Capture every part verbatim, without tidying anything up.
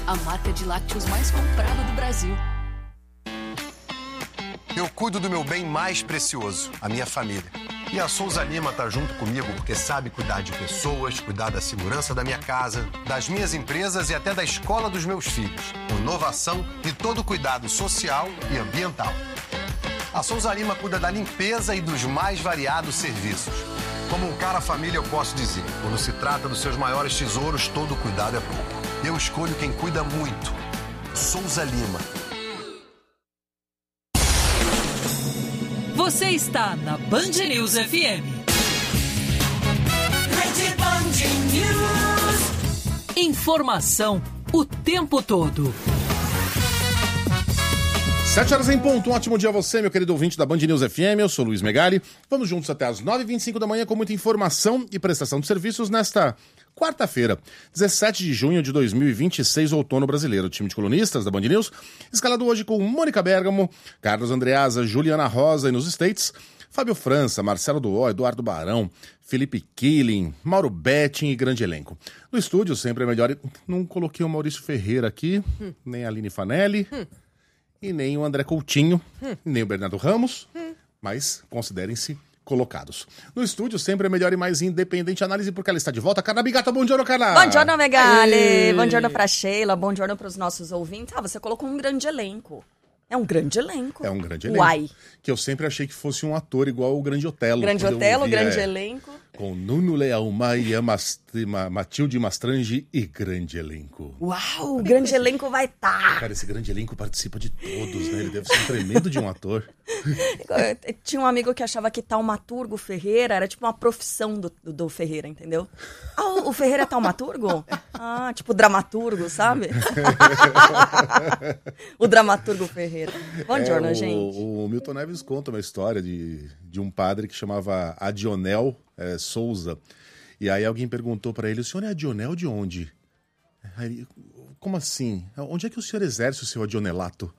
a marca de lácteos mais comprada do Brasil. Eu cuido do meu bem mais precioso, a minha família. E a Souza Lima tá junto comigo porque sabe cuidar de pessoas, cuidar da segurança da minha casa, das minhas empresas e até da escola dos meus filhos. Com inovação e todo cuidado social e ambiental. A Souza Lima cuida da limpeza e dos mais variados serviços. Como um cara família, eu posso dizer, quando se trata dos seus maiores tesouros, todo cuidado é pouco. Eu escolho quem cuida muito. Souza Lima. Você está na Band News F M. Rede Band News. Informação o tempo todo. Sete horas em ponto, um ótimo dia a você, meu querido ouvinte da Band News F M, eu sou Luiz Megali. Vamos juntos até as nove e vinte e cinco da manhã com muita informação e prestação de serviços nesta quarta-feira, dezessete de junho de dois mil e vinte e seis, outono brasileiro. O time de colunistas da Band News, escalado hoje com Mônica Bergamo, Carlos Andreasa, Juliana Rosa e nos States, Fábio França, Marcelo Duó, Eduardo Barão, Felipe Killing, Mauro Betting e grande elenco. No estúdio, sempre é melhor... Não coloquei o Maurício Ferreira aqui, hum. nem a Aline Fanelli... Hum. E nem o André Coutinho, hum. nem o Bernardo Ramos, hum. mas considerem-se colocados. No estúdio, sempre é melhor e mais independente análise, porque ela está de volta. Carla Bigata, bom dia, Carla! Bom dia, Megali! Bom dia para Sheila, bom dia para os nossos ouvintes. Ah, você colocou um grande elenco. É um grande elenco. É um grande elenco. Uai. Que eu sempre achei que fosse um ator igual o Grande Otelo. Grande Otelo, ouvia, grande é, elenco. Com Nuno Leal Maia, Mast- Ma- Matilde Mastrange e grande elenco. Uau, o grande elenco vai estar. Tá. Cara, esse grande elenco participa de todos, né? Ele deve ser um tremendo de um ator. Tinha um amigo que achava que taumaturgo Ferreira era tipo uma profissão do, do, do Ferreira, entendeu? Ah, o Ferreira é taumaturgo? Ah, tipo dramaturgo, sabe? O dramaturgo Ferreira. Bom é, dia, o, gente. O Milton Neves conta uma história de, de um padre que chamava Adionel é, Souza. E aí alguém perguntou para ele, o senhor é Adionel de onde? Aí, como assim? Onde é que o senhor exerce o seu adionelato?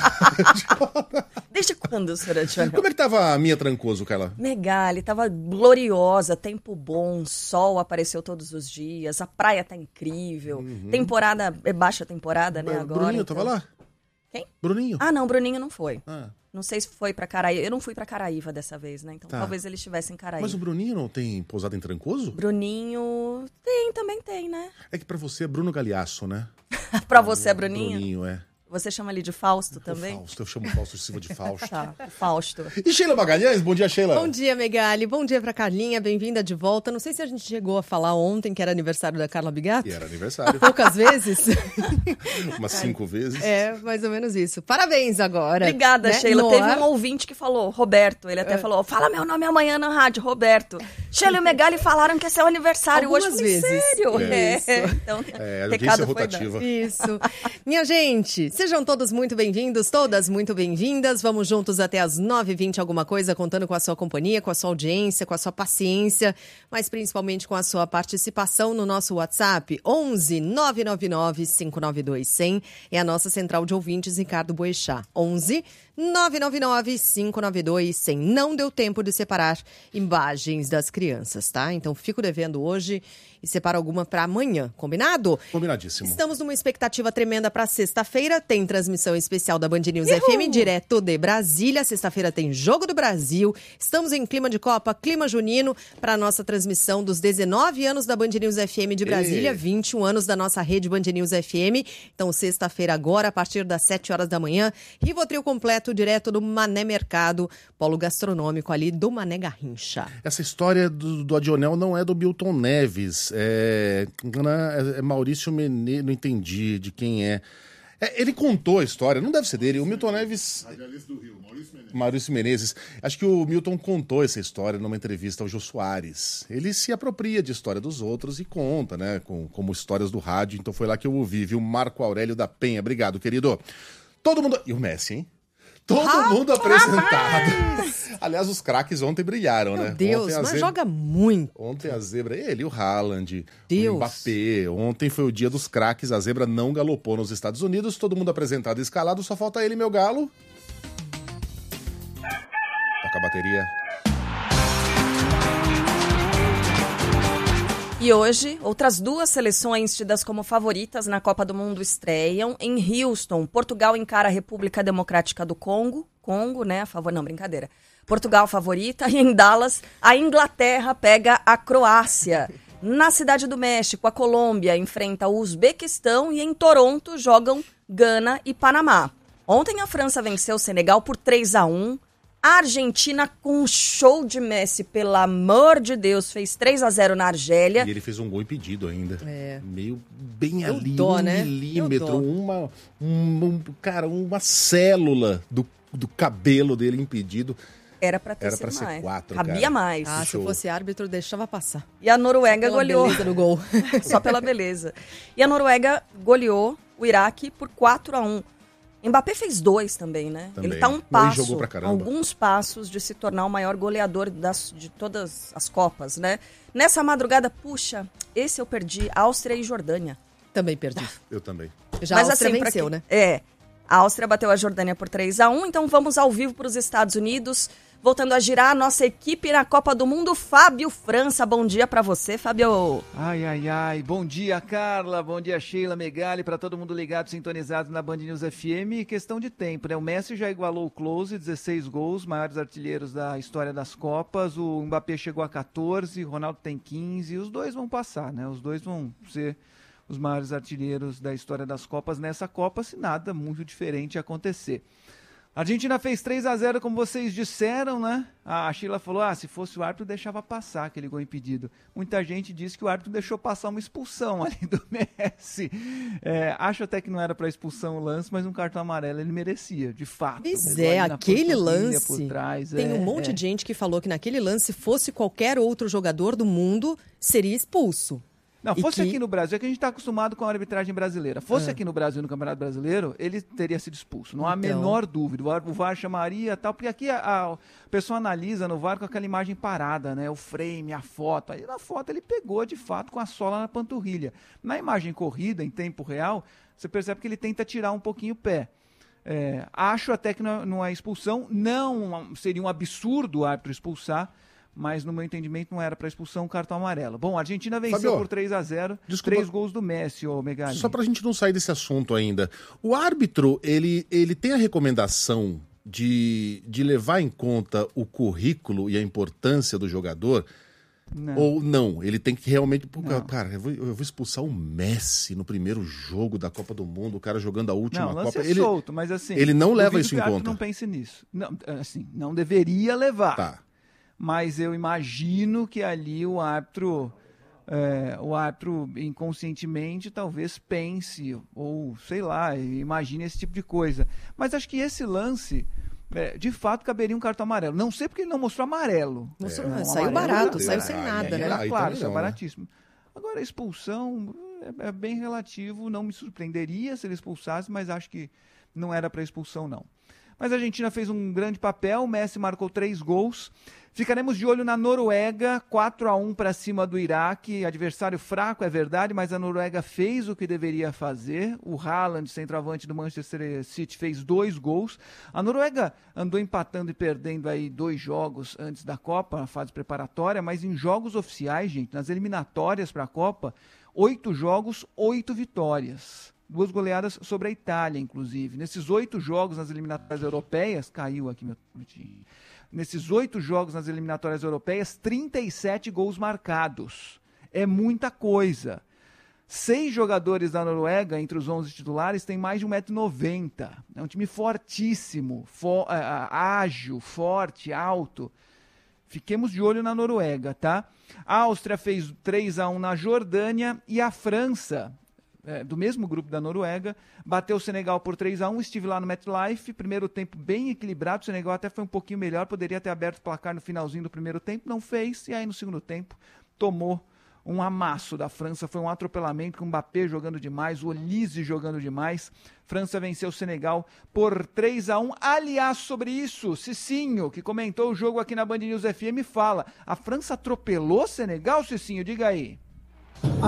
Desde quando o senhor é adionel? Como é que tava a minha Trancoso, Carla? Megali, tava gloriosa, tempo bom, sol apareceu todos os dias, a praia tá incrível, uhum. temporada, é baixa temporada, né, agora. Bruninho então... tava lá? Quem? Bruninho. Ah, não, Bruninho não foi. Ah. Não sei se foi pra Caraíva. Eu não fui pra Caraíva dessa vez, né? Então tá. Talvez ele estivesse em Caraíva. Mas o Bruninho não tem pousada em Trancoso? Bruninho... Tem, também tem, né? É que pra você é Bruno Galhaço, né? Pra você é Bruninho? Bruninho, é. Você chama ele de Fausto também? O Fausto, eu chamo o Fausto Silva de Fausto. Tá, Fausto. E Sheila Magalhães, bom dia, Sheila. Bom dia, Megali, bom dia pra Carlinha, bem-vinda de volta. Não sei se a gente chegou a falar ontem que era aniversário da Carla Bigato. E era aniversário. Poucas vezes. Umas cinco vezes. É, mais ou menos isso. Parabéns agora. Obrigada, né? Sheila. No Teve ar. um ouvinte que falou, Roberto, ele até é. falou, fala meu nome amanhã na rádio, Roberto. Sheila e o Megali falaram que é seu aniversário Algumas hoje. Falei, vezes. sério? É. É. Então, é, a recado audiência foi rotativa. dado. Isso. Minha gente, sejam todos muito bem-vindos, todas muito bem-vindas. Vamos juntos até as nove e vinte alguma coisa, contando com a sua companhia, com a sua audiência, com a sua paciência, mas principalmente com a sua participação no nosso WhatsApp, onze nove nove nove cinco nove dois zero zero. É a nossa central de ouvintes, Ricardo Boechat. onze nove nove nove cinco nove dois zero zero. Não deu tempo de separar imagens das crianças, tá? Então fico devendo hoje e separo alguma para amanhã, combinado? Combinadíssimo. Estamos numa expectativa tremenda para sexta-feira. Tem transmissão especial da Band News Uhul. F M, direto de Brasília. Sexta-feira tem Jogo do Brasil. Estamos em clima de Copa, clima junino, para a nossa transmissão dos dezenove anos da Band News F M de Brasília, e... vinte e um anos da nossa rede Band News F M. Então, sexta-feira agora, a partir das sete horas da manhã, Rivotril completo, direto do Mané Mercado, polo gastronômico ali do Mané Garrincha. Essa história do, do Adionel não é do Milton Neves, é, é Maurício Menezes, não entendi de quem é. é. Ele contou a história, não deve ser dele, o Milton Neves... Radialista do Rio, Maurício Menezes. Maurício Menezes. Acho que o Milton contou essa história numa entrevista ao Jô Soares. Ele se apropria de história dos outros e conta, né, com, como histórias do rádio, então foi lá que eu ouvi, viu? Marco Aurélio da Penha, obrigado, querido. Todo mundo... E o Messi, hein? Todo Rapaz! mundo apresentado. Aliás, os craques ontem brilharam, Meu né? Deus, mas zebra... joga muito. Ontem a zebra, ele, o Haaland, Deus. o Mbappé. Ontem foi o dia dos craques, a zebra não galopou nos Estados Unidos, todo mundo apresentado e escalado, só falta ele, meu galo. Toca a bateria. E hoje, outras duas seleções tidas como favoritas na Copa do Mundo estreiam. Em Houston, Portugal encara a República Democrática do Congo. Congo, né? A favor... Não, brincadeira. Portugal favorita. E em Dallas, a Inglaterra pega a Croácia. Na Cidade do México, a Colômbia enfrenta o Uzbequistão. E em Toronto, jogam Gana e Panamá. Ontem, a França venceu o Senegal por três a um. A Argentina, com um show de Messi, pelo amor de Deus, fez três a zero na Argélia. E ele fez um gol impedido ainda. É. Meio bem Eu ali, dó, um né? milímetro, Eu dó. uma, um, um- cara, uma célula do, do cabelo dele impedido. Era pra ter Era sido pra ser mais. quatro, Cabia cara. mais. Ah, se Show. fosse árbitro, deixava passar. E a Noruega Pela goleou. beleza do gol. Só pela beleza. E a Noruega goleou o Iraque por quatro a um. Mbappé fez dois também, né? Também. Ele tá um E passo, jogou pra caramba. alguns passos de se tornar o maior goleador das, de todas as Copas, né? Nessa madrugada, puxa, esse eu perdi, Áustria e Jordânia. Também perdi. Eu também. Já Mas a Áustria assim, pra venceu, quem- né? É. A Áustria bateu a Jordânia por três a um, então vamos ao vivo para os Estados Unidos. Voltando a girar a nossa equipe na Copa do Mundo, Fábio França. Bom dia para você, Fábio. Ai, ai, ai. Bom dia, Carla. Bom dia, Sheila, Megali, para todo mundo ligado, sintonizado na Band News F M. E questão de tempo, né? O Messi já igualou o Klose, dezesseis gols, maiores artilheiros da história das Copas. O Mbappé chegou a catorze, o Ronaldo tem quinze. Os dois vão passar, né? Os dois vão ser os maiores artilheiros da história das Copas nessa Copa, se nada muito diferente acontecer. A Argentina fez três a zero, como vocês disseram, né? A Sheila falou, ah, se fosse o árbitro, deixava passar aquele gol impedido. Muita gente disse que o árbitro deixou passar uma expulsão ali do Messi. É, acho até que não era para expulsão o lance, mas um cartão amarelo ele merecia, de fato. Pois Pegou é, ali na aquele panturrilha lance. por trás, Tem é, um monte é. de gente que falou que naquele lance, fosse qualquer outro jogador do mundo, seria expulso. Não, E fosse que- aqui no Brasil, é que a gente está acostumado com a arbitragem brasileira. Fosse Ah. aqui no Brasil, no Campeonato Brasileiro, ele teria sido expulso. Não há a Então. menor dúvida. O VAR, o VAR chamaria tal, porque aqui a, a, o pessoal analisa no VAR com aquela imagem parada, né? O frame, a foto. Aí na foto ele pegou, de fato, com a sola na panturrilha. Na imagem corrida, em tempo real, você percebe que ele tenta tirar um pouquinho o pé. É, acho até que não, não é expulsão. Não seria um absurdo o árbitro expulsar, mas no meu entendimento não era para expulsão, um cartão amarelo. Bom, a Argentina venceu Fabio, por três a zero, desculpa. três gols do Messi, ô Megali. Só pra gente não sair desse assunto ainda. O árbitro, ele, ele tem a recomendação de, de levar em conta o currículo e a importância do jogador? Não. Ou não? Ele tem que realmente... Pô, Não. cara, eu vou, eu vou expulsar o Messi no primeiro jogo da Copa do Mundo, o cara jogando a última Não, o lance Copa. é ele, solto, mas assim... ele não leva duvido isso que em o árbitro conta. não pense nisso. Não, assim, não deveria levar. Tá. Mas eu imagino que ali o árbitro, é, o árbitro inconscientemente talvez pense, ou sei lá, imagine esse tipo de coisa. Mas acho que esse lance, é, de fato, caberia um cartão amarelo. Não sei porque ele não mostrou amarelo. Mostrou- É, um saiu amarelo barato, era- saiu sem Ah, nada, é, né? Era aí claro, também isso é não, né? baratíssimo. Agora, a expulsão é, é bem relativo, não me surpreenderia se ele expulsasse, mas acho que não era para expulsão, não. Mas a Argentina fez um grande papel, o Messi marcou três gols. Ficaremos de olho na Noruega, quatro a um para cima do Iraque. Adversário fraco, é verdade, mas a Noruega fez o que deveria fazer. O Haaland, centroavante do Manchester City, fez dois gols. A Noruega andou empatando e perdendo aí dois jogos antes da Copa, na fase preparatória, mas em jogos oficiais, gente, nas eliminatórias para a Copa, oito jogos, oito vitórias. Duas goleadas sobre a Itália, inclusive. Nesses oito jogos nas eliminatórias europeias, caiu aqui meu... Nesses oito jogos nas eliminatórias europeias, trinta e sete gols marcados. É muita coisa. Seis jogadores da Noruega, entre os onze titulares, têm mais de um metro e noventa. É um time fortíssimo, fo- ágil, forte, alto. Fiquemos de olho na Noruega, tá? A Áustria fez três a um na Jordânia e a França, é, do mesmo grupo da Noruega, bateu o Senegal por três a um. Estive lá no MetLife, primeiro tempo bem equilibrado, o Senegal até foi um pouquinho melhor, poderia ter aberto o placar no finalzinho do primeiro tempo, não fez, e aí no segundo tempo tomou um amasso da França, foi um atropelamento com o Mbappé jogando demais, o Olise jogando demais. França venceu o Senegal por três a um. Aliás, sobre isso, Cicinho, que comentou o jogo aqui na Band News F M, fala: a França atropelou o Senegal, Cicinho? Diga aí.